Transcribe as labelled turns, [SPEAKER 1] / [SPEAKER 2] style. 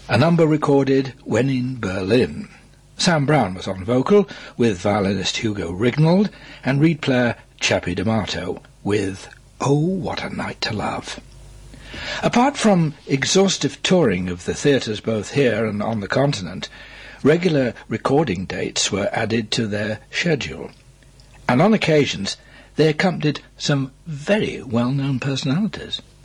[SPEAKER 1] a number recorded when in Berlin. Sam Brown was on vocal, with violinist Hugo Rignald, and reed player Chappie D'Amato, with Oh, What a Night to Love. Apart from exhaustive touring of the theatres both here and on the continent, regular recording dates were added to their schedule, and on occasions they accompanied some very well-known personalities.